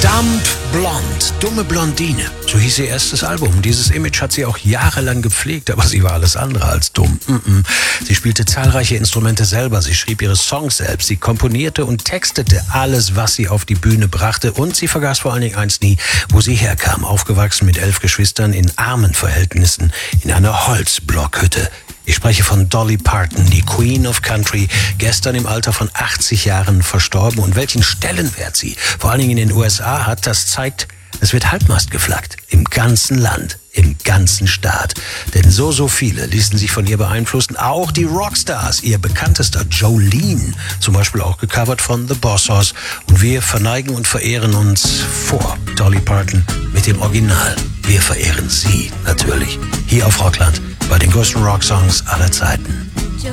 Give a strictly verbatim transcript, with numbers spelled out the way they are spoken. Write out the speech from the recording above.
Dumb Blonde, dumme Blondine, so hieß ihr erstes Album. Dieses Image hat sie auch jahrelang gepflegt, aber sie war alles andere als dumm. Mm-mm. Sie spielte zahlreiche Instrumente selber, sie schrieb ihre Songs selbst, sie komponierte und textete alles, was sie auf die Bühne brachte, und sie vergaß vor allen Dingen eins nie, wo sie herkam. Aufgewachsen mit elf Geschwistern in armen Verhältnissen in einer Holzblockhütte. Ich spreche von Dolly Parton, die Queen of Country, gestern im Alter von achtzig Jahren verstorben. Und welchen Stellenwert sie vor allen Dingen in den U S A hat, das zeigt, es wird Halbmast geflaggt. Im ganzen Land, im ganzen Staat. Denn so, so viele ließen sich von ihr beeinflussen. Auch die Rockstars, ihr bekanntester Jolene, zum Beispiel auch gecovert von The Boss Hoss. Und wir verneigen und verehren uns vor Dolly Parton mit dem Original. Wir verehren sie natürlich hier auf Rockland bei den größten Rocksongs aller Zeiten. Jolene,